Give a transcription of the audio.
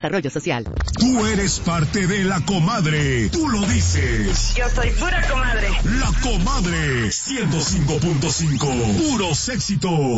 Desarrollo Social. Tú eres parte de La Comadre. Tú lo dices. Yo soy pura comadre. La Comadre 105.5. Puros éxitos.